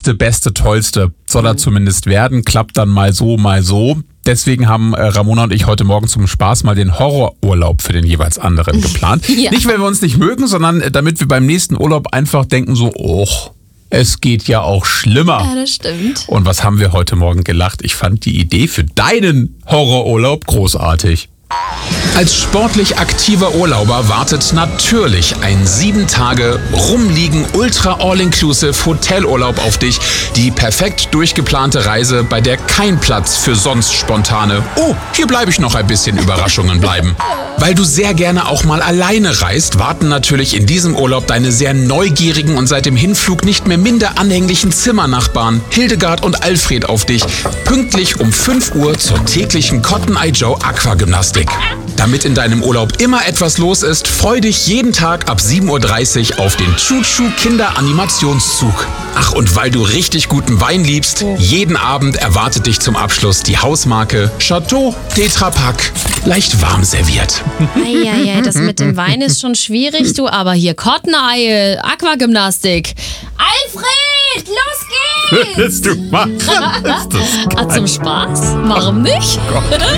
Beste, Tollste soll er zumindest werden. Klappt dann mal so, mal so. Deswegen haben Ramona und ich heute Morgen zum Spaß mal den Horrorurlaub für den jeweils anderen geplant. Ja. Nicht, weil wir uns nicht mögen, sondern damit wir beim nächsten Urlaub einfach denken so, es geht ja auch schlimmer. Ja, das stimmt. Und was haben wir heute Morgen gelacht? Ich fand die Idee für deinen Horrorurlaub großartig. Als sportlich aktiver Urlauber wartet natürlich ein 7 Tage rumliegen Ultra All-Inclusive Hotelurlaub auf dich. Die perfekt durchgeplante Reise, bei der kein Platz für sonst spontane hier bleibe ich noch ein bisschen Überraschungen bleiben. Weil du sehr gerne auch mal alleine reist, warten natürlich in diesem Urlaub deine sehr neugierigen und seit dem Hinflug nicht mehr minder anhänglichen Zimmernachbarn Hildegard und Alfred auf dich. Pünktlich um 5 Uhr zur täglichen Cotton Eye Joe Aquagymnastik. Damit in deinem Urlaub immer etwas los ist, freu dich jeden Tag ab 7.30 Uhr auf den Chuchu Kinderanimationszug. Ach, und weil du richtig guten Wein liebst, jeden Abend erwartet dich zum Abschluss die Hausmarke Chateau Tetra Pak. Leicht warm serviert. Eieiei, das mit dem Wein ist schon schwierig, du, aber hier Cotton Eye, Aquagymnastik. Alfred, los geht's! Willst du machen? Ist das geil. Zum Spaß? Warum nicht? Gott.